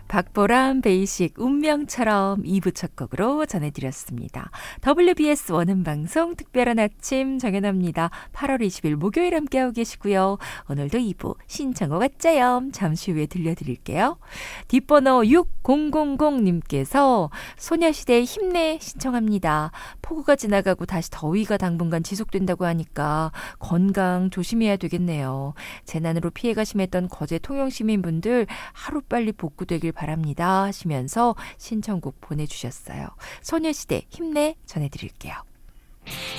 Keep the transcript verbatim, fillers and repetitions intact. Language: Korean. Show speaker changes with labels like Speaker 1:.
Speaker 1: 박보람 베이식 운명처럼 이 부 첫 곡으로 전해드렸습니다. 더블유비에스 원음방송 특별한 아침 정연아입니다. 팔월 이십일 목요일 함께하고 계시고요. 오늘도 이 부 신청곡 어째요 잠시 후에 들려드릴게요. 뒷번호 육공공공님께서 소녀시대 힘내 신청합니다. 폭우가 지나가고 다시 더위가 당분간 지속된다고 하니까 건강 조심해야 되겠네요. 재난으로 피해가 심했던 거제 통영시민분들 하루빨리 복구되길 바랍니다 하시면서 신청곡 보내주셨어요. 소녀시대 힘내 전해드릴게요.